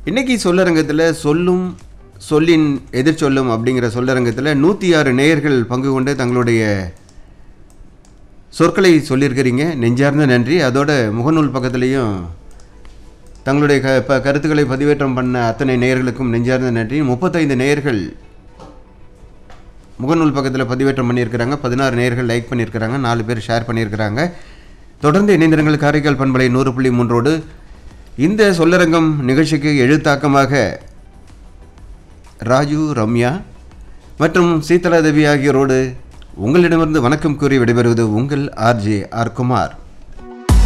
இன்னைக்கு சொல்லரங்கத்தில் சொல்லும் சொல்லின் எதிர்ச்சொல்லும் அப்படிங்கிற சொல்லரங்கத்தில் 106 நேயர்கள் பங்கு கொண்டு தங்களுடைய சொற்களை சொல்லியிருக்கிறீங்க. நெஞ்சார்ந்த நன்றி. அதோட முகநூல் பக்கத்துலேயும் தங்களுடைய கருத்துக்களை பதிவேற்றம் பண்ண அத்தனை நேயர்களுக்கும் நெஞ்சார்ந்த நன்றி. 35 நேயர்கள் முகநூல் பக்கத்தில் பதிவேற்றம் பண்ணியிருக்கிறாங்க. 16 நேயர்கள் லைக் பண்ணியிருக்கிறாங்க. 4 பேர் ஷேர் பண்ணியிருக்கிறாங்க. தொடர்ந்து இணைந்திருங்கள் காரைக்கால் பண்பலை 100.3ஓடு. இந்த சொல்லரங்கம் நிகழ்ச்சிக்கு எழுத்தாக்கமாக ராஜு, ரம்யா மற்றும் சீதலா தேவி ஆகியோரோடு உங்களிடமிருந்து வணக்கம் கூறி விடைபெறுவது உங்கள் ஆர்ஜே ஆர் குமார்.